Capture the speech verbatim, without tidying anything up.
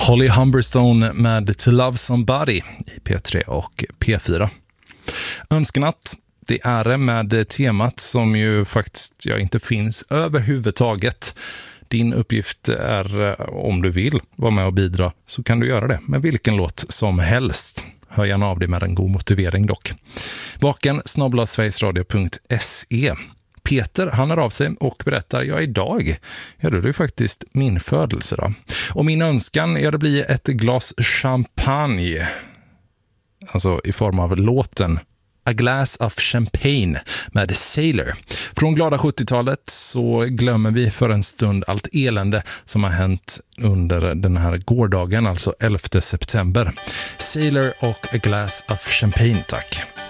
Holly Humberstone med To Love Somebody i P tre och P fyra. Önskenatt, det är det med temat som ju faktiskt ja, inte finns överhuvudtaget. Din uppgift är, om du vill vara med och bidra, så kan du göra det med vilken låt som helst. Hör gärna av dig med en god motivering dock. Vaken snabel-a sverigesradio punkt se. Peter, han hör av sig och berättar, ja idag, ja då är det faktiskt min födelse då. Och min önskan är att det blir ett glas champagne. Alltså i form av låten A Glass of Champagne med Sailor. Från glada sjuttiotalet så glömmer vi för en stund allt elände som har hänt under den här gårdagen, alltså elfte september. Sailor och A Glass of Champagne, tack.